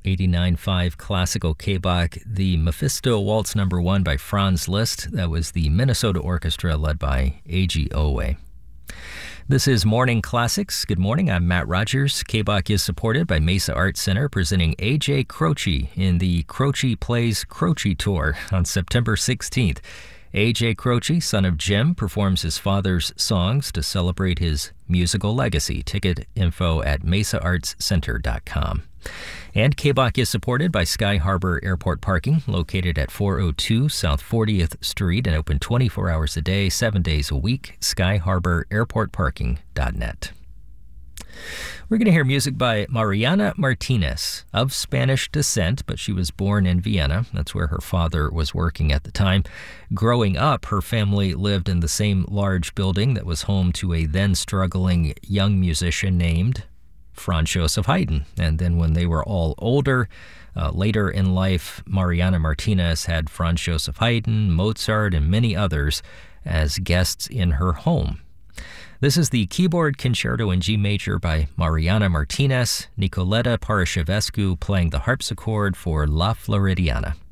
89.5 Classical K-Bach, the Mephisto Waltz No. 1 by Franz Liszt. That was the Minnesota Orchestra led by Eiji Owe. This is Morning Classics. Good morning, I'm Matt Rogers. K-Bach is supported by Mesa Art Center, presenting A.J. Croce in the Croce Plays Croce Tour on September 16th. A.J. Croce, son of Jim, performs his father's songs to celebrate his musical legacy. Ticket info at mesaartscenter.com. And K-Bach is supported by Sky Harbor Airport Parking, located at 402 South 40th Street and open 24 hours a day, 7 days a week. SkyHarborAirportParking.net. We're going to hear music by Mariana Martinez, of Spanish descent, but she was born in Vienna. That's where her father was working at the time. Growing up, her family lived in the same large building that was home to a then-struggling young musician named Franz Joseph Haydn. And then when they were all older, later in life, Mariana Martinez had Franz Joseph Haydn, Mozart, and many others as guests in her home. This is the Keyboard Concerto in G Major by Mariana Martinez, Nicoletta Parashevescu playing the harpsichord for La Floridiana.